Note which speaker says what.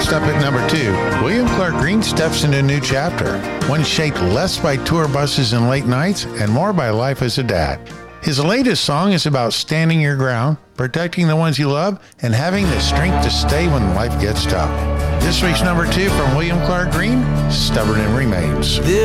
Speaker 1: Next up at number 2, William Clark Green steps into a new chapter, one shaped less by tour buses and late nights and more by life as a dad. His latest song is about standing your ground, protecting the ones you love, and having the strength to stay when life gets tough. This week's number 2 from William Clark Green, Stubborn and Remains.